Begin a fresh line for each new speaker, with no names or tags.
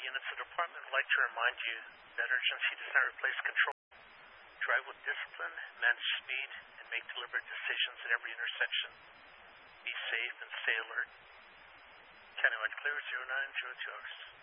units, the department would like to remind you that urgency does not replace control. Drive with discipline, manage speed, and make deliberate decisions at every intersection. Be safe and stay alert. Countywide clear 0902 hours.